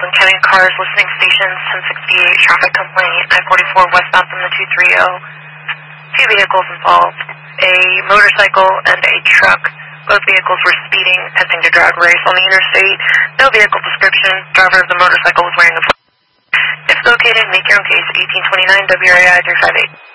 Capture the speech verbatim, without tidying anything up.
Oakland County Cars Listening Stations, ten sixty-eight, traffic complaint, I forty-four westbound from the two thirty. Two vehicles involved, a motorcycle and a truck. Both vehicles were speeding, attempting to drag race on the interstate. No vehicle description. Driver of the motorcycle was wearing a... If located, make your own case, eighteen twenty-nine W A I three five eight.